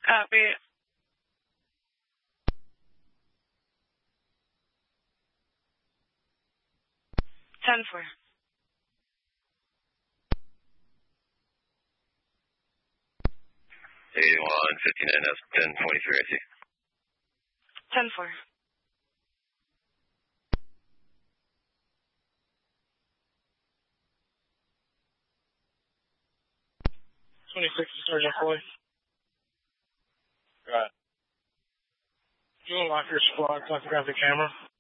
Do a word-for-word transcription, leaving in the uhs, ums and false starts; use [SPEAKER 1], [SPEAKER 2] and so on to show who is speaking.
[SPEAKER 1] Copy. ten four.
[SPEAKER 2] eighty-one fifty-nine, that's ten twenty-three, I see.
[SPEAKER 1] ten four.
[SPEAKER 3] twenty-six, Sergeant Floyd. Got it. You unlock your squad, so I can grab the camera.